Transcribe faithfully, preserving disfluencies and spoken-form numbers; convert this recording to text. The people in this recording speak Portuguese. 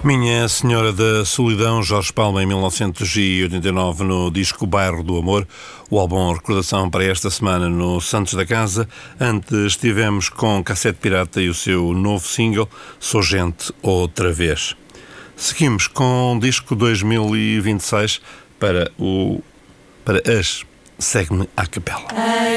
Minha Senhora da Solidão, Jorge Palma, em mil novecentos e oitenta e nove, no disco Bairro do Amor, o álbum Recordação para esta semana no Santos da Casa. Antes estivemos com Cassete Pirata e o seu novo single, Sou Gente Outra Vez. Seguimos com o disco dois mil e vinte e seis para, o, para as Segue-me à Capela.